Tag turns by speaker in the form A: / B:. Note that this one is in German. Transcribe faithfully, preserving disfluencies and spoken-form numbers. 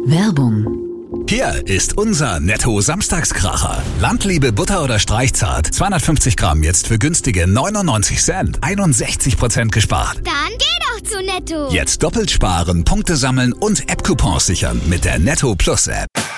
A: Werbung.
B: Hier ist unser Netto-Samstagskracher. Landliebe Butter oder Streichzart. zweihundertfünfzig Gramm jetzt für günstige neunundneunzig Cent. einundsechzig Prozent gespart.
C: Dann geh doch zu Netto.
B: Jetzt doppelt sparen, Punkte sammeln und App-Coupons sichern mit der Netto Plus App.